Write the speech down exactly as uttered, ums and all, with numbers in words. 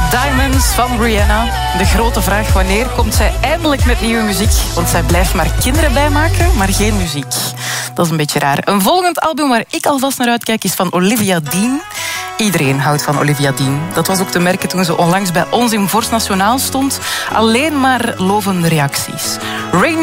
Diamonds van Rihanna. De grote vraag, wanneer komt zij eindelijk met nieuwe muziek? Want zij blijft maar kinderen bijmaken, maar geen muziek. Dat is een beetje raar. Een volgend album waar ik alvast naar uitkijk is van Olivia Dean. Iedereen houdt van Olivia Dean. Dat was ook te merken toen ze onlangs bij ons in Vorst Nationaal stond. Alleen maar lovende reacties. Rain